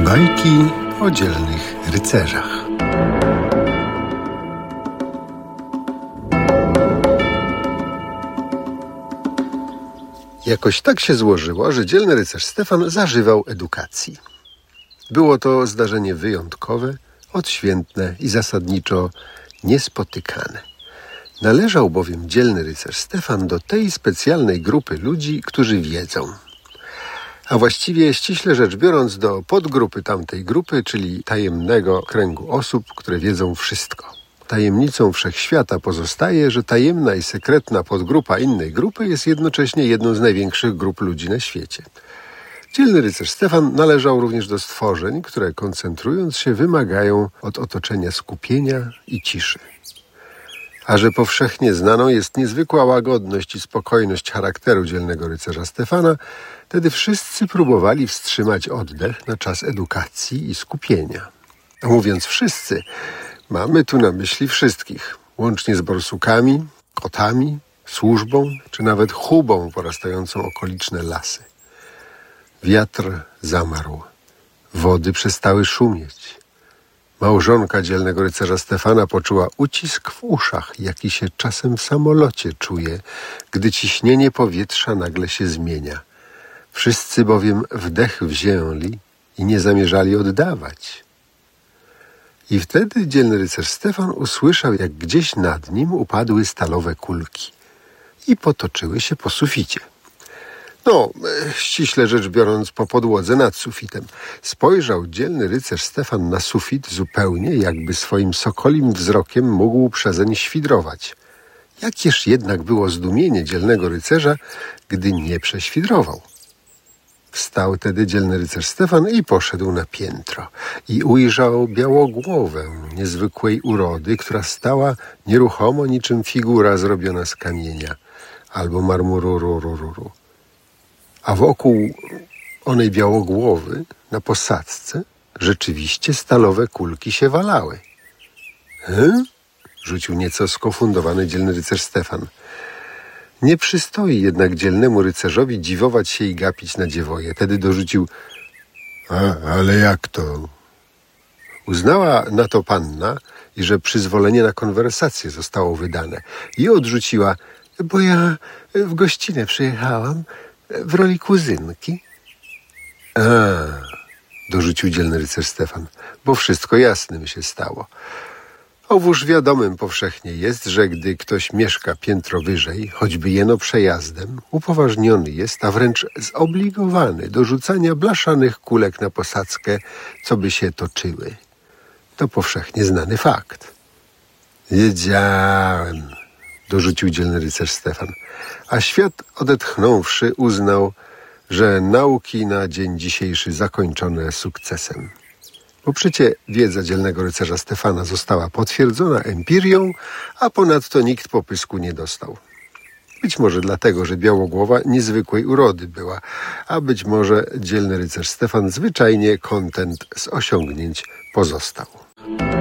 Bajki o dzielnych rycerzach. Jakoś tak się złożyło, że dzielny rycerz Stefan zażywał edukacji. Było to zdarzenie wyjątkowe, odświętne i zasadniczo niespotykane. Należał bowiem dzielny rycerz Stefan do tej specjalnej grupy ludzi, którzy wiedzą. A właściwie, ściśle rzecz biorąc, do podgrupy tamtej grupy, czyli tajemnego kręgu osób, które wiedzą wszystko. Tajemnicą wszechświata pozostaje, że tajemna i sekretna podgrupa innej grupy jest jednocześnie jedną z największych grup ludzi na świecie. Dzielny rycerz Stefan należał również do stworzeń, które koncentrując się wymagają od otoczenia skupienia i ciszy. A że powszechnie znaną jest niezwykła łagodność i spokojność charakteru dzielnego rycerza Stefana, wtedy wszyscy próbowali wstrzymać oddech na czas edukacji i skupienia. A mówiąc wszyscy, mamy tu na myśli wszystkich, łącznie z borsukami, kotami, służbą czy nawet hubą porastającą okoliczne lasy. Wiatr zamarł, wody przestały szumieć. Małżonka dzielnego rycerza Stefana poczuła ucisk w uszach, jaki się czasem w samolocie czuje, gdy ciśnienie powietrza nagle się zmienia. Wszyscy bowiem wdech wzięli i nie zamierzali oddawać. I wtedy dzielny rycerz Stefan usłyszał, jak gdzieś nad nim upadły stalowe kulki i potoczyły się po suficie. Ściśle rzecz biorąc, po podłodze nad sufitem. Spojrzał dzielny rycerz Stefan na sufit zupełnie, jakby swoim sokolim wzrokiem mógł przezeń świdrować. Jakież jednak było zdumienie dzielnego rycerza, gdy nie prześwidrował. Wstał tedy dzielny rycerz Stefan i poszedł na piętro i ujrzał białogłowę niezwykłej urody, która stała nieruchomo niczym figura zrobiona z kamienia albo marmuru. A wokół onej białogłowy na posadzce rzeczywiście stalowe kulki się walały. Rzucił nieco skofundowany dzielny rycerz Stefan. Nie przystoi jednak dzielnemu rycerzowi dziwować się i gapić na dziewoje. Tedy dorzucił: ale jak to? Uznała na to panna, i że przyzwolenie na konwersację zostało wydane. I odrzuciła: bo ja w gościnę przyjechałam w roli kuzynki. Dorzucił dzielny rycerz Stefan, bo wszystko jasnym się stało. Owóż wiadomym powszechnie jest, że gdy ktoś mieszka piętro wyżej, choćby jeno przejazdem, upoważniony jest, a wręcz zobligowany do rzucania blaszanych kulek na posadzkę, co by się toczyły. To powszechnie znany fakt. Wiedziałem, dorzucił dzielny rycerz Stefan, a świat odetchnąwszy uznał, że nauki na dzień dzisiejszy zakończone sukcesem. Bo przecie wiedza dzielnego rycerza Stefana została potwierdzona empirią, a ponadto nikt popysku nie dostał. Być może dlatego, że białogłowa niezwykłej urody była, a być może dzielny rycerz Stefan zwyczajnie kontent z osiągnięć pozostał.